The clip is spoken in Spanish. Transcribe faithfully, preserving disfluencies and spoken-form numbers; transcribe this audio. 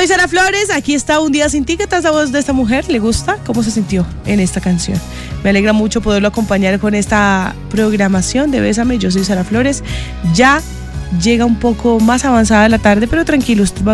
Soy Sara Flores, aquí está Un Día Sin Ti. ¿Qué tal la voz de esta mujer? ¿Le gusta? ¿Cómo se sintió en esta canción? Me alegra mucho poderlo acompañar con esta programación de Bésame. Yo soy Sara Flores. Ya llega un poco más avanzada la tarde, pero tranquilo, usted va